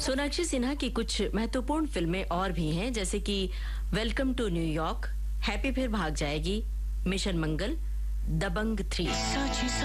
सोनाक्षी सिन्हा की कुछ महत्वपूर्ण फिल्में और भी हैं, जैसे कि वेलकम टू न्यूयॉर्क, हैप्पी फिर भाग जाएगी, मिशन मंगल, दबंग 3।